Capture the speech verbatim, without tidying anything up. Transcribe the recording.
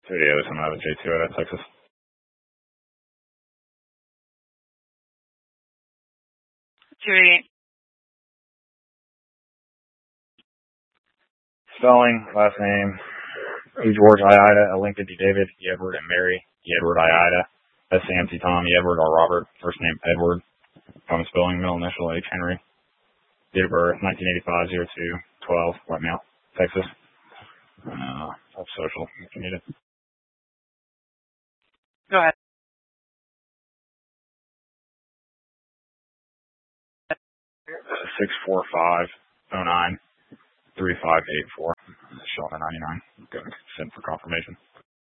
Studios, I'm out of J two out of Texas. Judy. Spelling, last name, E. George, I, Ida, a Lincoln, D. David, E. Edward, and Mary, E. Edward, I, Ida, S. Nancy, Tom, E. Edward, R. Robert, first name Edward, common spelling, middle initial, H. Henry, date of birth, nineteen eighty-five, oh two, twelve, white male, Texas. Uh, that's social, if you need it. Go ahead. six four five oh nine three five eight four. Shelter ninety-nine. Go send for confirmation.